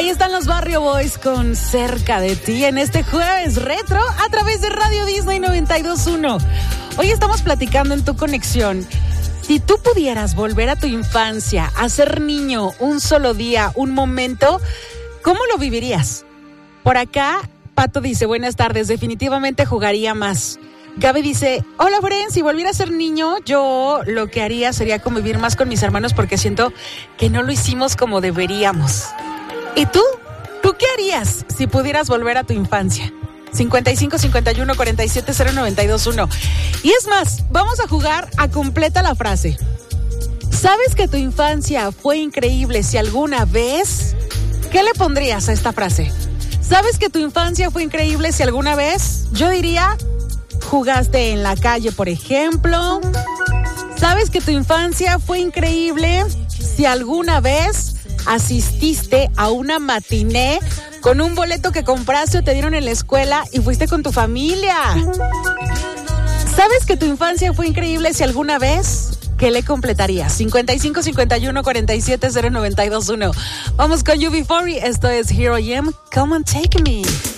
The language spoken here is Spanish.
Ahí están los Barrio Boys con Cerca de Ti en este jueves retro a través de Radio Disney 92.1. Hoy estamos platicando en Tu Conexión. Si tú pudieras volver a tu infancia, a ser niño un solo día, un momento, ¿cómo lo vivirías? Por acá, Pato dice, buenas tardes, definitivamente jugaría más. Gaby dice, hola Fren, si volviera a ser niño, yo lo que haría sería convivir más con mis hermanos porque siento que no lo hicimos como deberíamos. ¿Y tú? ¿Tú qué harías si pudieras volver a tu infancia? 55 51 47 0921. Y es más, vamos a jugar a completa la frase. ¿Sabes que tu infancia fue increíble si alguna vez? ¿Qué le pondrías a esta frase? ¿Sabes que tu infancia fue increíble si alguna vez? Yo diría, jugaste en la calle, por ejemplo. ¿Sabes que tu infancia fue increíble si alguna vez asististe a una matiné con un boleto que compraste o te dieron en la escuela y fuiste con tu familia? ¿Sabes que tu infancia fue increíble si alguna vez? ¿Qué le completarías? 55 51 47 0921. Vamos con UB40. Esto es Here I Am. Come and take me.